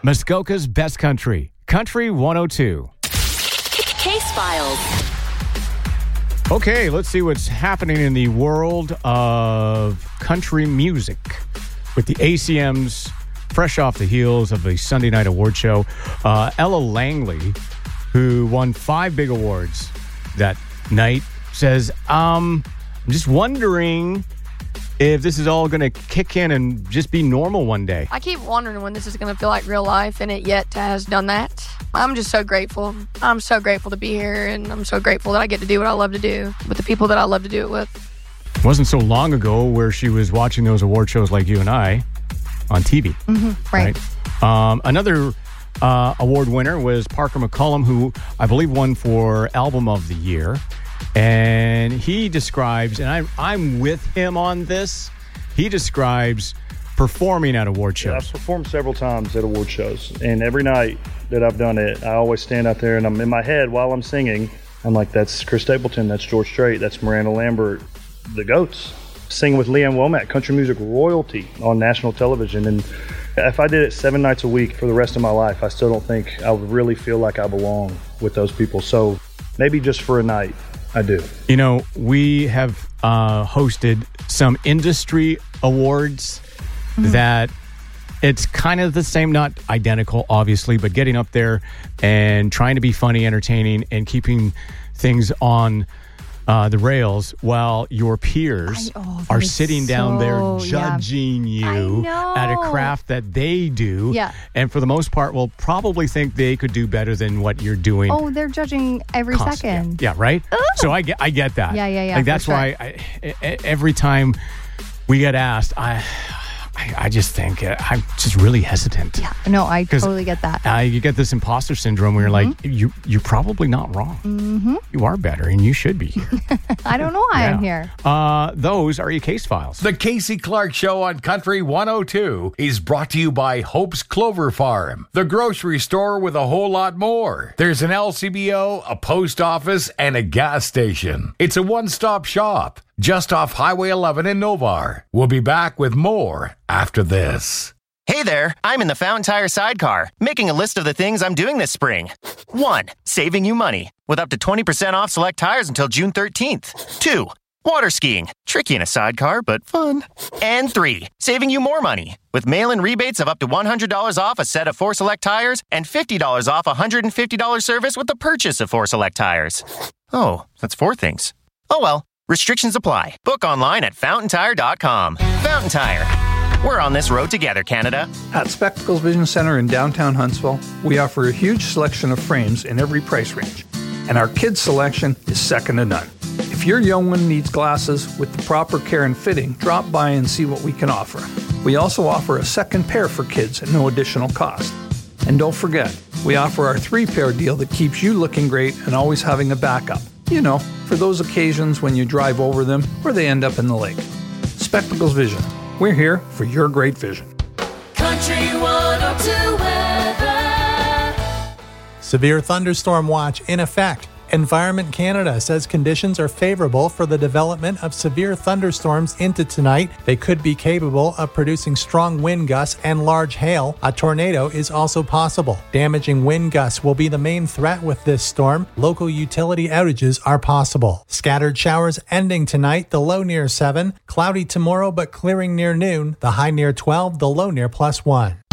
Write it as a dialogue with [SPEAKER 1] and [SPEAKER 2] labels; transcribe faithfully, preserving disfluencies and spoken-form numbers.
[SPEAKER 1] Muskoka's Best Country, Country one oh two.
[SPEAKER 2] Case Files.
[SPEAKER 1] Okay, let's see what's happening in the world of country music with the A C Ms fresh off the heels of the Sunday night award show. Uh, Ella Langley, who won five big awards that night, says, um, I'm just wondering if this is all going to kick in and just be normal one day.
[SPEAKER 3] I keep wondering when this is going to feel like real life, and it yet has done that. I'm just so grateful. I'm so grateful to be here, and I'm so grateful that I get to do what I love to do with the people that I love to do it with.
[SPEAKER 1] It wasn't so long ago where she was watching those award shows like you and I on T V.
[SPEAKER 4] Mm-hmm, right.
[SPEAKER 1] right? Um, another uh, award winner was Parker McCollum, who I believe won for Album of the Year. And he describes, and I'm, I'm with him on this, he describes performing at award shows.
[SPEAKER 5] Yeah, I've performed several times at award shows, and every night that I've done it, I always stand out there and I'm in my head while I'm singing. I'm like, that's Chris Stapleton, that's George Strait, that's Miranda Lambert, the GOATs. Singing with Leanne Womack, country music royalty on national television. And if I did it seven nights a week for the rest of my life, I still don't think I would really feel like I belong with those people. So maybe just for a night, I do.
[SPEAKER 1] You know, we have uh, hosted some industry awards mm-hmm. that it's kind of the same, not identical, obviously, but getting up there and trying to be funny, entertaining, and keeping things on uh, the rails while your peers
[SPEAKER 4] I, oh,
[SPEAKER 1] are sitting
[SPEAKER 4] so,
[SPEAKER 1] down there judging
[SPEAKER 4] yeah.
[SPEAKER 1] you at a craft that they do.
[SPEAKER 4] Yeah.
[SPEAKER 1] And for the most part, will probably think they could do better than what you're doing.
[SPEAKER 4] Oh, they're judging every
[SPEAKER 1] Const-
[SPEAKER 4] second.
[SPEAKER 1] Yeah, yeah right? Ugh. So I get, I get that.
[SPEAKER 4] Yeah, yeah, yeah.
[SPEAKER 1] Like that's
[SPEAKER 4] sure.
[SPEAKER 1] why I, I, every time we get asked, I... I, I just think uh, I'm just really hesitant.
[SPEAKER 4] Yeah, no, I totally get that.
[SPEAKER 1] Uh, you get this imposter syndrome where you're mm-hmm. like, you, you're probably not wrong.
[SPEAKER 4] Mm-hmm.
[SPEAKER 1] You are better, and you should be here.
[SPEAKER 4] I don't know why
[SPEAKER 1] yeah.
[SPEAKER 4] I'm here.
[SPEAKER 1] Uh, those are your case files.
[SPEAKER 6] The Casey Clark Show on Country one oh two is brought to you by Hope's Clover Farm, the grocery store with a whole lot more. There's an L C B O, a post office, and a gas station. It's a one-stop shop just off Highway eleven in Novar. We'll be back with more after this.
[SPEAKER 7] Hey there, I'm in the Fountain Tire sidecar, making a list of the things I'm doing this spring. One, saving you money, with up to twenty percent off select tires until June thirteenth. Two, water skiing, tricky in a sidecar, but fun. And three, saving you more money, with mail-in rebates of up to one hundred dollars off a set of four select tires and fifty dollars off a one hundred fifty dollars service with the purchase of four select tires. Oh, that's four things. Oh well. Restrictions apply. Book online at fountain tire dot com. Fountain Tire. We're on this road together, Canada.
[SPEAKER 8] At Spectacles Vision Center in downtown Huntsville, we offer a huge selection of frames in every price range. And our kids' selection is second to none. If your young one needs glasses with the proper care and fitting, drop by and see what we can offer. We also offer a second pair for kids at no additional cost. And don't forget, we offer our three-pair deal that keeps you looking great and always having a backup. You know, for those occasions when you drive over them or they end up in the lake. Spectacles Vision. We're here for your great vision.
[SPEAKER 2] Country one oh two weather.
[SPEAKER 9] Severe thunderstorm watch in effect. Environment Canada says conditions are favorable for the development of severe thunderstorms into tonight. They could be capable of producing strong wind gusts and large hail. A tornado is also possible. Damaging wind gusts will be the main threat with this storm. Local utility outages are possible. Scattered showers ending tonight, the low near seven. Cloudy tomorrow but clearing near noon. The high near twelve, the low near plus one.